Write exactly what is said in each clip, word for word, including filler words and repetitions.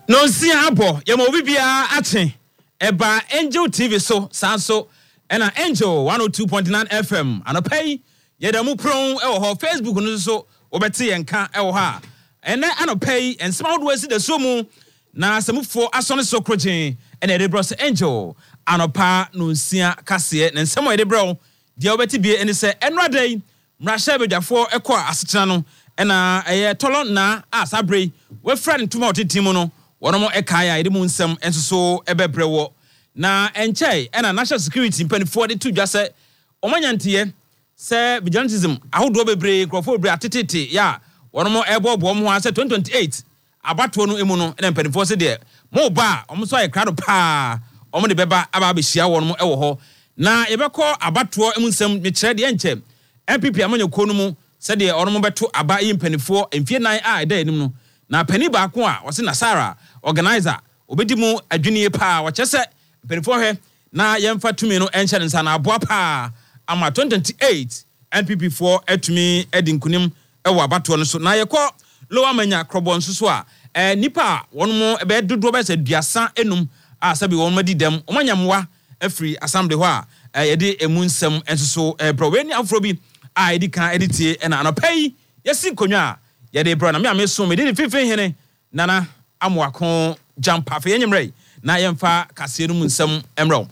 No see abo ye mo bibia ache eba Angel T V so sanso ena Angel one oh two point nine F M anopai ye da mu pron e wo Facebook no so obeti yenka e wo ha ene anopai ensema do asi da so mu na semufo asone so krogen ena e de bros Angel anopa no nsia kase na nsemo e de bro de obeti bie ene se enradai mrahye bedwafo ekọ asetena no ena eye tolon na asabre we friend tuma otetimu no wono ekaya ide mu nsem ensoso ebebrewo na enchei ena national security mpanifo de tu dwase omanyantie se vigilantism ahodo bebre krofo bebre atetete ya wono ebobo mo ha se twenty twenty-eight abato no emu no ena mpanifo se de mo ba omso aye krado pa omo de beba aba behia wono ewo ho na yebekọ abato emu nsem me kire de enche M P P amanyo ko no mu se de ono beto aba yi mpanifo emfie nan a eda enim no na pani ba ko a wose Nasara organizer obedi mu adwunie pa wa chese mpanifo hwe na yemfa tumi no enche nsa na aboa pa ama twenty twenty-eight N P P for etumi edinkunim ewo abato no so na yekọ lowa manya krobon so so a eh nipa won mo be dodo be se duasa enum a sabi won madi dem omanyamwa afri assembly ho a yede emu nsem enso eh bro we ni afro bi a yedi kan editie na anopai yesi konwa yede bro na me ameso me de fifi hene nana amoako jampa fe yenyemre na yemfa kase no nsem emro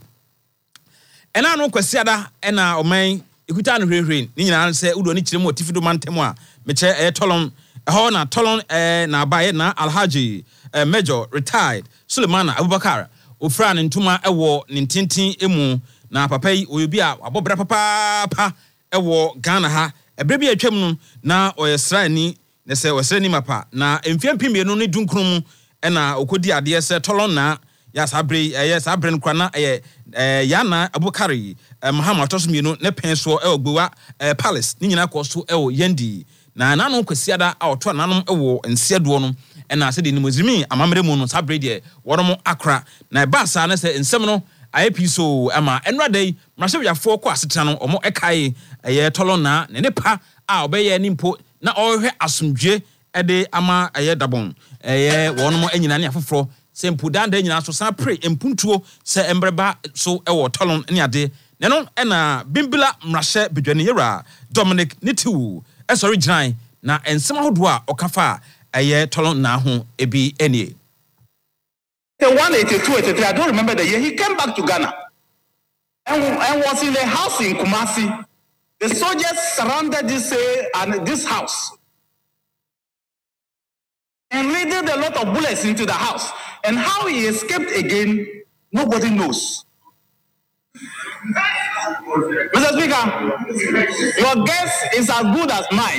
ena no kwasiada ena oman ikuta no hwehwe ni nyina se udo ni kiremo tifido mantem a meche eh tolon ho na tolon eh na abaye na Alhaji eh, Major retired Sulemana Abubakar ofra ne ntuma ewo ne ntintin emu na papa yi oyobi a abobra papa pa ewo Ghana ha ebre bi atwam no na oyesrani ne se osrani mapa na emfiam pimienu ne dunkrum ena okodi ade se tolon na ya sabre eh sabre nkwa na eh yana Abubakari Muhammad tosmienu ne penso ewo gbowa palace ni nyina koso ewo yendi na nanu kwasiada a oto nanom ewo nsiedo no ena se de ni mozimi amamre mu no sabre de worom akra na ba sa na se nsem no ayepiso ama enradai mrahyebyafo ko asetena no omo ekai eye tolon na ne pa a obeye ni mpo na ohwe asomdwe ede ama eye dabon eye wonom anyina ne afoforo se mpu danda anyina so san pre empuntuo se embreba so ewo tolon ne ade ne no ena bimbila mrahye bedwane yera Dominic Nitu esori giran na ensem ahodo a okafa aye tolon na ho ebi enie one eighty-two eighty-three, I don't remember the year, he came back to Ghana and, and was in a house in Kumasi. The soldiers surrounded this, uh, and this house and needed a lot of bullets into the house. And how he escaped again, nobody knows. Mister Speaker, your guess is as good as mine.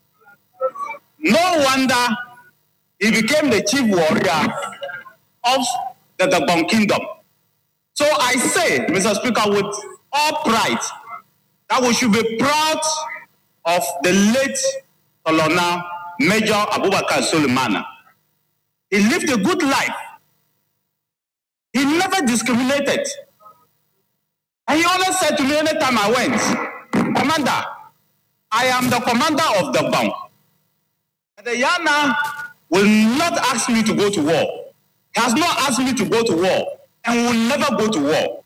No wonder he became the chief warrior of the Dagbon Kingdom. So I say, Mister Speaker, with all pride, that we should be proud of the late Colonel Major Abubakar Sulemana. He lived a good life. He never discriminated. And he always said to me anytime I went, Commander, I am the commander of Dagbon. And the Yana will not ask me to go to war. He has not asked me to go to war and will never go to war.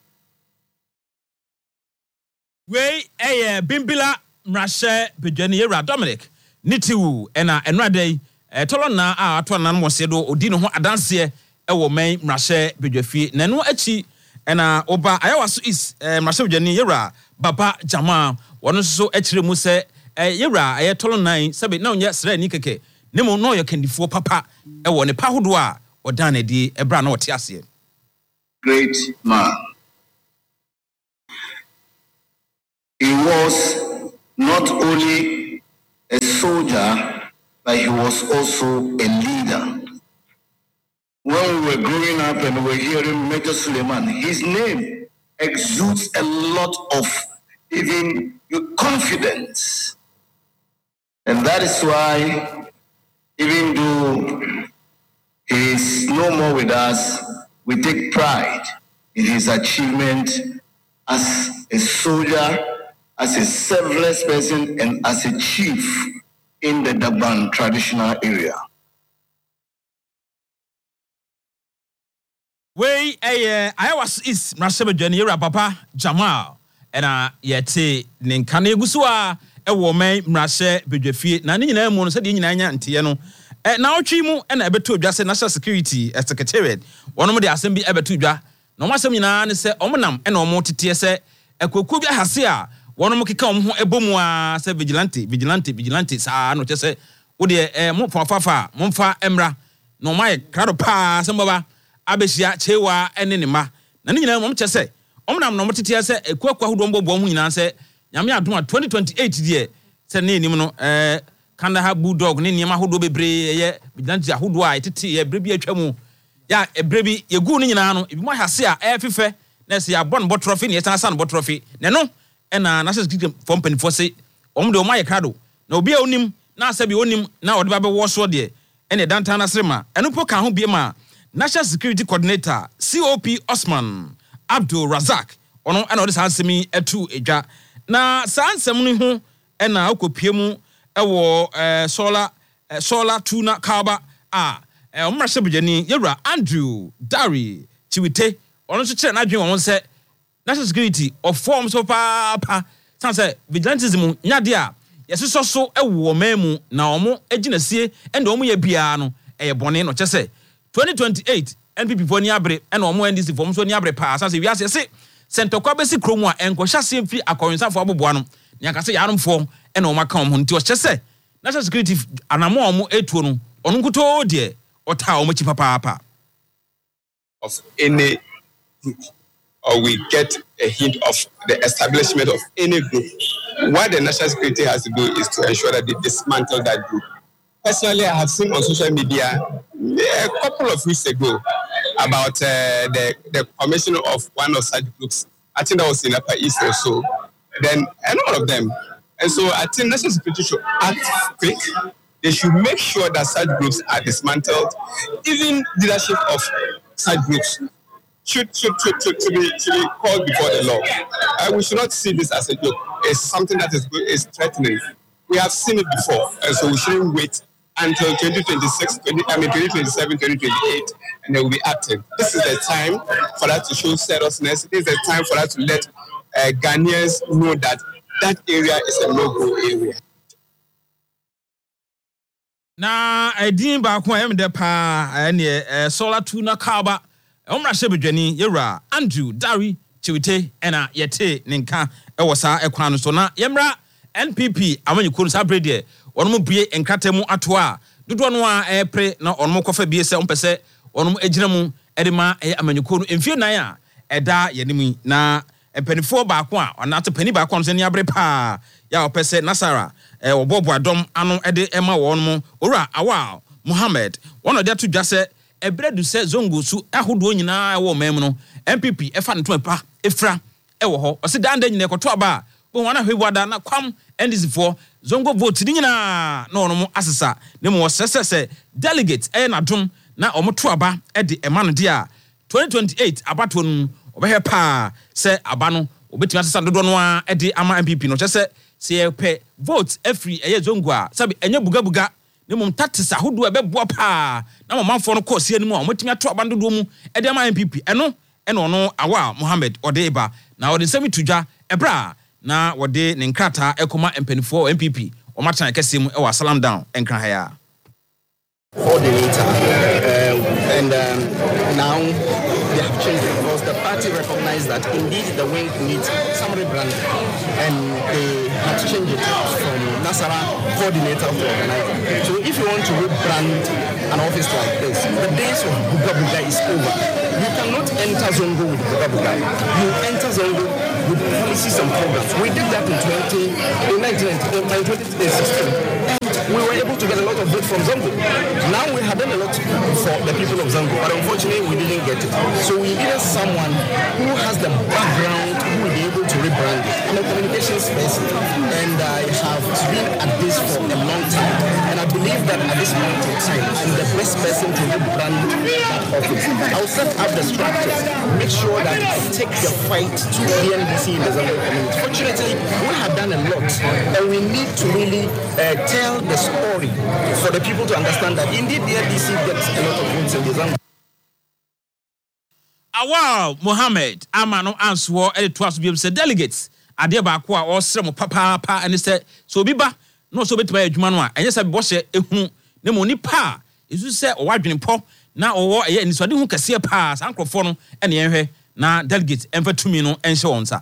We eh bimbila mrahye bedwane yera Dominic Nitu ena enradai eh tolon na a ato nan mo se do odi ne ho adanse e wo man mrahye bedwafie na no achi ena oba ayawaso is eh mrahye bedwane yera Baba Jama wono so akire mu se eh yera aye tolon nan sebe na onye sra ni keke nemo no yakandifo papa e wo ne pa hodo a odanedi ebra na wote ase. Great man. He was not only a soldier, but he was also a leader. When we were growing up and we were hearing Major Suleiman, his name exudes a lot of even confidence. And that is why, even though he is no more with us, we take pride in his achievement as a soldier, as a selfless person, and as a chief in the Dagbon traditional area. Wey eh I was is Mrasebedwani Yera Papa Jamal ena yete ne nkane egusu a e wo man Mrase Bedwafie na ne nyina mu no se de nyina nya nteye no eh na otwi mu ena ebeto odwa se National Security Secretariat wonom de asem bi ebeto odwa na omasem nyina ne se omonam ena omo tete se ekwoku bi ahase a wonom keka om ho ebomu a se vigilante vigilante vigilante sa no che se wo de eh mo fafafa mo mfa emra no mai krado pa se mbaba abehia chewa ene ne ma na ne nyina mom kyese omnam no motete se ekuakwa hodo mbobom ho nyina se nyame adom twenty twenty-eight die se ne nim no eh Kandahar Bulldog ne niam hodo bebre ye bidanti ahodo a etete ye brebi atwamu ya ebrebi yegu ne nyina no ebi mo hase a efefe na se ya bon botrophy ne yesa san botrophy ne no ena National Security for pen for say omde o maye krado na obi a onim na asabi onim na ode ba be wo so de ene dantan asrema eno po ka ho bie ma National Security Coordinator C O P Osman Abdul Razak ono ana odi sansemi etu edwa na sansem no ho ena akopie mu ewo eh solar eh, solar tuna kaba a eh Mrasebedwani Yera Andrew Dari Chiwite ono so kire na adwen won se National Security of forms so pa pa sanse vigilantism nyade a yesoso so ewo memu na omo aginasie ende omo ye bia no eye bone no kyese twenty twenty-eight N P P for ni abre and omo N D C for so ni abre pa sanse wi ase se sentokwa besi kromu a enko hyase mfi akonsafo aboboa no nya ka se yaromfo ene omo aka omo nti o kyese National Security anamo omo etuo no ono nkuto de ota omo chi papa papa of any group or we get a hint of the establishment of any group. What the National Security has to do is to ensure that they dismantle that group. Personally, I have seen on social media a couple of weeks ago about uh, the, the commission of one of such groups. I think that was in Upper East or so. Then, and all of them. And so I think National Security should act quick. They should make sure that such groups are dismantled. Even leadership of such groups should, should, should, should, should, be, should be called before the law. Uh, we should not see this as a joke. It's something that is, is threatening. We have seen it before, and so we shouldn't wait until twenty twenty-six, twenty, I mean twenty twenty-seven, twenty twenty-eight, and they will be active. This is the time for us to show seriousness. This is the time for us to let uh, Ghanaians know that that area is a no-go area. Na edin ba ko em de pa ene solar tuna kaba Mrasebedwani Yera Andrew Dari Chiwite ena yete nenka e wo sa ekwan no so na yemra N P P amanyiko sa brede onmo bie enkratemu ato a dodo no a epre na onmo kofa bie se ompese onmo agina mu edema e amanyiko no emfie nan a eda yanimi na empanifo ba ko a ona to pani ba ko no se ni abre pa ya opese Nasara e obobo adom ano ede ema wo onmo ora awa Muhammad one of to just say ebredu se zongo su ahodo nyina e wo mem no N P P e fa nto pa efra e wo ho o se danda nyina ekoto aba bo wana hwewada na kwam N D C for zongo vote ni nyina na ono mo asesa ne mo sesese delegate e na dom na omo to aba e de ema no de a twenty twenty-eight abato no obehe pa se aba no obetimi asesa dodo no a e de ama N P P no chese se e pe vote every eye zongo a sabi enye buga buga ne mum tatisa hodo e beboa pa na mamfo no course ani mu a omotimi ato aba dodo mu e de ama N P P eno eno ono awa Mohammed Odeba na ode semi tudwa ebra na wode ne nkrata ekoma empanifo N P P o matan kese mu e wa salam down enkran ha ya coordinator uh, and um, now they have changed it because the party recognized that indeed the wing needs some rebranding and they had to change it from Nasara coordinator to organizer. So if you want to rebrand an office like this, the days of Buga Buga is over. You cannot enter Zongo with Buga Buga. You enter Zongo with policies and programs. We did that in twenty in nineteen sixteen, and we were able to get a lot of votes from Zongo. Now we have done a lot for the people of Zongo, but unfortunately we didn't get it. So we needed someone who has the background, who will be able to rebrand it. I'm a communications person, and I have been at this for a long time. And I believe that at this point in time, I'm the best person to rebrand that office. I'll set up the structures, make sure that I take the fight to the N D C in the Zongo community. Fortunately, we have done a lot, and we need to really uh, tell the story for the people to understand that indeed the N D C gets a lot of votes in the Zongo. Awal Mohammed Amano Answo e to aso biem se delegates ade ba ko a osre mo papa pa ene se so biba no so betuma adwuma no a enye se bo hye ehu ne mo ni pa esu se o wadwene po na owo eye nisode hu kase pa sankrofo no ene yenhwe na delegate emfa tumi no enhye wonsa.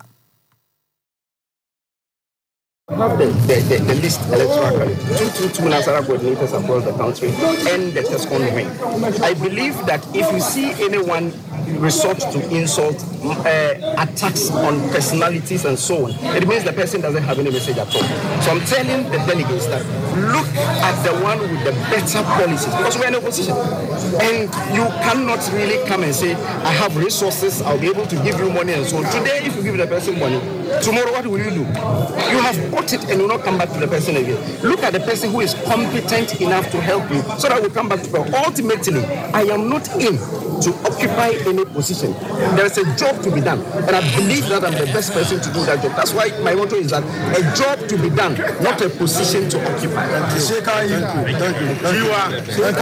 Have the, the, the, the list electoral college, two, two, two national coordinators across the country, and the Tescon wing. I believe that if you see anyone resort to insult, uh, attacks on personalities and so on, it means the person doesn't have any message at all. So I'm telling the delegates that look at the one with the better policies, because we're in opposition. And you cannot really come and say, I have resources, I'll be able to give you money and so on. Today, if you give the person money, tomorrow what will you do? You have bought it and will not come back to the person again. Look at the person who is competent enough to help you so that we come back to them. Ultimately, I am not in to occupy any position. There is a job to be done, and I believe that I'm the best person to do that job. That's why my motto is that a job to be done, not a position to occupy. Thank you. Thank you.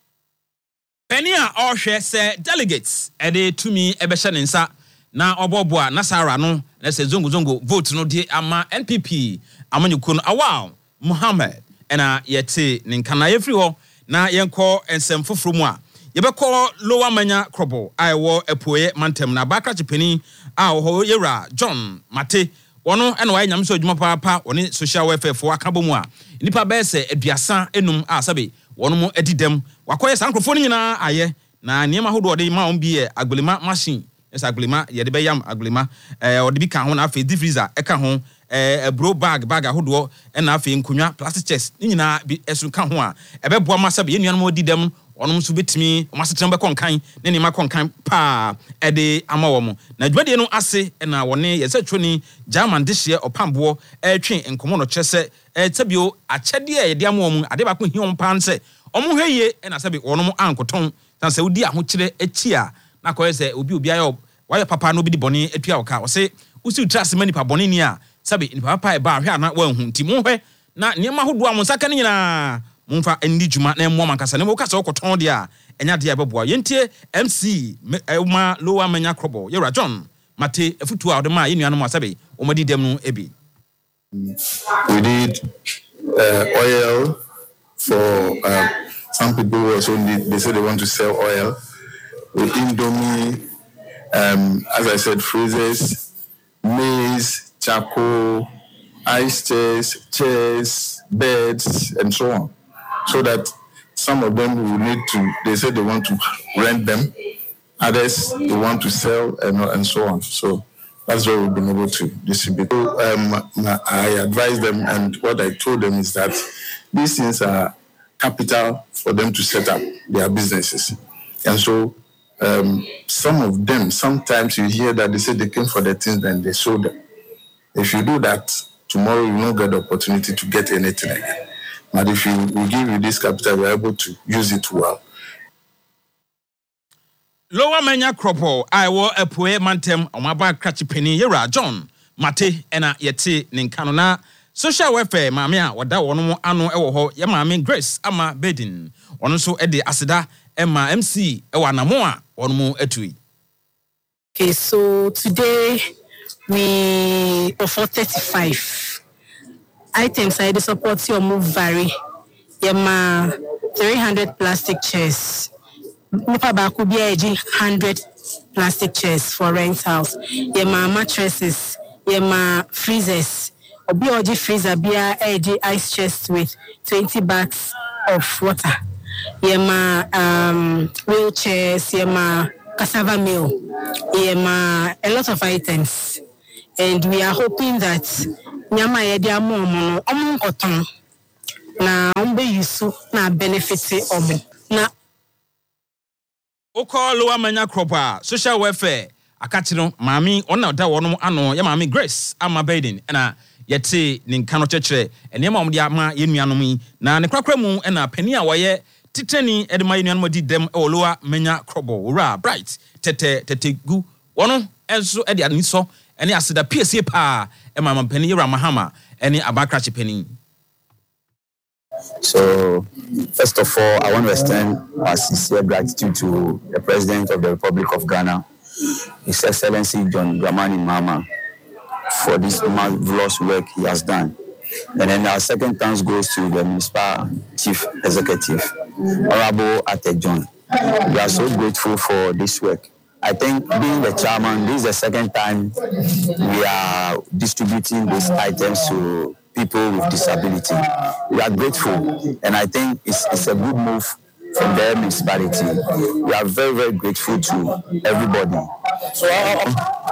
Penny a ohwe se delegates e de tumi e be hye ne nsa na oboboa na sara no na se zongo zongo vote no de ama N P P amanyuko no Awal Mohammed ena yete ne nkana yefri ho na yenko ensem foforo mu a yebekọ Lower Manya Krobo aiwo epoye mantem na Bakra Chipeni a ho yewra John Mate wono ena wa nyam so adwuma papa woni social welfare fo akabo mu a nipa be se aduasa enum a sabe wono mu edidem wakoye sankrofo ni nyina aye na niema hodo de ma on bi e agbelema machine esa agbelema ye de be yam agbelema eh ode bi ka ho na afi deep freezer e ka ho eh bro bag bag ahodo e na afi nkonwa plastic chest ni nyina bi esu ka ho a ebe boa ma sabe ye nuan mo didem onom so betimi o masetem be konkan ne ne ma konkan pa e de amawo na dwade no ase na woni ye se twoni German de hye opambo e twen enkomo no kyese e tabio akyede e de amawo mu ade ba ko hi on pan se omo hweye e na sabe onom ankoton tan se odi ahokyere echi a na ko se obi obi ayo waye papa no bi di boni atua oka o se usi utrase mani pa boni ni a sabe ni papa e ba hwe ana wa hu nti mo hwe na niema hodo a mo saka ne nyina mumfa endi djuma na emmom ankasa ne mo kasa okoton de a enya de abeboa yentie M C ma Lower Manya Krobo yewra John Mate efutu a de ma yenuanu mo asabe o madi dem no ebi. We did uh, oil for uh, some people also need, they say they want to sell oil with Indomie, um, as I said, freezers, maize, charcoal, ice chairs, chairs, beds, and so on. So that some of them will need to, they said they want to rent them, others they want to sell, and, and so on. So that's why we've been able to distribute. So, um, I advised them, and what I told them is that these things are capital for them to set up their businesses. And so um, some of them, sometimes you hear that they say they came for the things and they sold them. If you do that, tomorrow you won't get the opportunity to get anything again. But if you, we give you this capital, we're able to use it well. Lower Manya Krobo, I will a poe mantem on my back catchy penny, yera John Mate ena yeti ninkanona social welfare mamia wada wono ano ewo ho ya mame Grace ama Bedin ono so e de aseda Emma M C e wa namo a wono mu atui. Okay, so today we offer thirty-five items. I support your move vary. Yema three hundred plastic chairs. Nipa ba ku bia eji one hundred plastic chairs for rentals. Yema mattresses, yema freezers. Obi oji freezer bia eji ice chest with twenty bags of water. Yema um wheelchairs, yema cassava meal. Yema a lot of items. And we are hoping that nyama yedi amo omo omo koton na ombe yusu na benefit omo na Oko Lower Manya Krobo social welfare akachiro mami ona da wono ano ya mami Grace ama Bedin na yete ne nka no kyekere ene ma omde ama yenuanom yi na ne kwakra mu na pani a woye titani ede ma yenuanom di dem e Lower Manya Krobo ora bright tete tete gu wono enso ede ani so ene aseda P S A pa e ma pani yera mahama ene Abakra Chipeni. So, first of all, I want to extend our sincere gratitude to the President of the Republic of Ghana His Excellency John Dramani Mahama for this marvelous work he has done. And then our second thanks goes to the Municipal Chief Executive, Honorable Ate John. We are so grateful for this work. I think being the chairman, this is the second time we are distributing these items to people with disability. We are grateful, and I think it's, it's a good move from the municipality. We are very, very grateful to everybody. So, uh,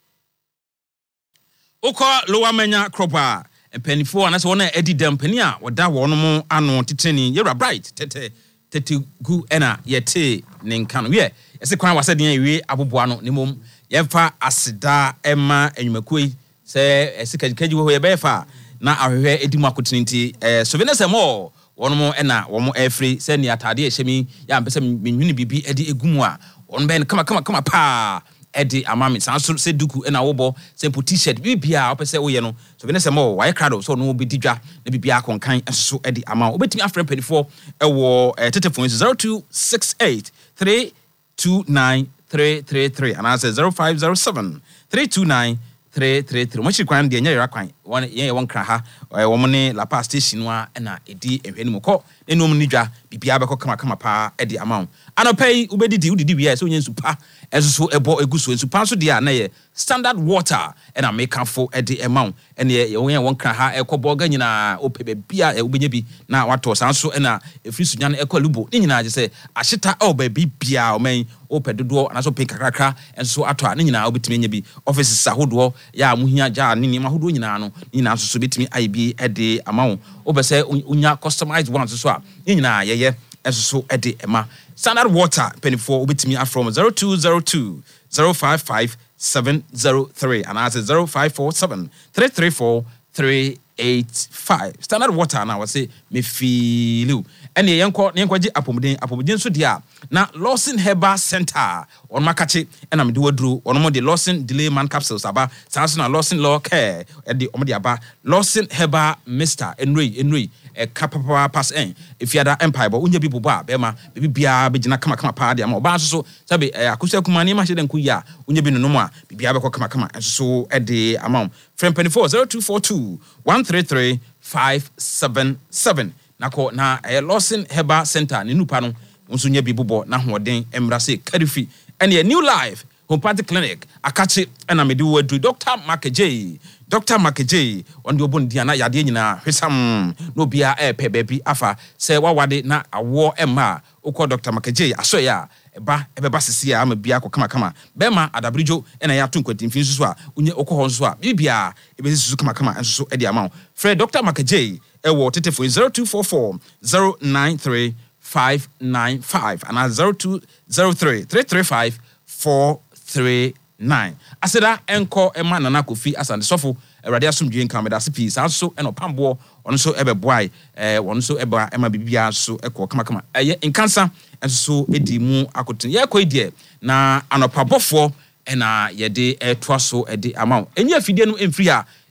Oko Lower Menya Kropa, and Penny Four, and that's one Eddie Dampenia, or that one more unknown Titani, you're bright, Tete, Tete Gu Ena, Yete, Ninkano. Yeah, as a crime was said in a Abu Buano, Nimum, Yefa, Asida, Emma, and Makui, say, as a Kaju Befa, now I hear Eddie Makutinity, so Venus more, one more Ena, one more air free, send ya Tadia Shemi, Yam Pesam, Mini Bibi, Eddie Egumwa, one Ben, come on, come on, come on, pa. Eddie Amami sanso se duku na wobo se po t-shirt bibia opese wo ye no so be ne se mo why crowd so no be didwa na bibia konkan so Eddie Ama obetimi afre penifo e wo telephone zero two six eight three two nine three three three and I say zero five zero seven three two nine three three three mo chi kwan de nya kwan won ye won kra ha wo mo ne La Paz station wa na edi ehwani mo ko enum nidwa bibia be ko kama kama pa Eddie Ama anopai ubedidi udidi wi so nyensu pa ezo ebo eguso ensu pa so dia na ye standard water and American for Eddie amount and ye won won kra ha ekobo ga nyina opebe bia e ubenya bi na wato sanso na efri sunya na ekwalubo ni nyina je se ahyeta o ba bi bia o man opedodo na so pink kakra enso ato a ni nyina obetimi nya bi offices ahodo ya muhia ja ni ni mahodo nyina no ni nyina so so betimi I B Eddie amount obese unya customized ones so a ni nyina ye ye enso so Eddie ema standard water penny for obetimi from zero two zero two zero five five seven zero three and I say zero five four seven three three four three eight five standard water na I say me feel and ye yanko yanko ji apomuden apomuden so dia na Lawson Herbal Center on makache and am de wadru on mo de Lawson delay man capsules aba sanso na Lawson law care e de omo de aba Lawson Herbal Mister Enri Enri e kapapa pass en if you ada empire but unya people ba be ma be bia be gina kama kama pa de ama oba so sabe akusa kuma ni ma hye den ku ya unya bi no mo a bia be ko kama kama so e de ama from twenty-four zero two four two one three three five seven seven nako na e Lawson Herbal Center ni nupa no nso nya bi bobo na hoden emrase karifi ene new life homeopathic clinic akachi na medi wadu Doctor Makeje Doctor Makeje on the obon dia na yade nyina hwesam no bia e pe baby afa se wawade na awo emma ukọ Doctor Makeje aso ya eba ebeba sisi ya ama bia kama kama bema adabrijo ena ya tunkwati mfin susu a unye okọ ho nso a bibia ebesi susu kama kama nso so edi ama Fred Doctor Makeje e wo tetefo zero two four four zero nine three five nine five and zero two zero three three three five four three nine aseda enko ema nana kofi asande sofo awrade asomdwe nka meda se pi sanso eno pambo ono so ebeboai eh ono so eba ema bibia so ekọ kama kama eye nkansa enso so edi mu akotin ye kọ edie na anopabofo ena yede etoa so edi amount enye afidie no emfiri a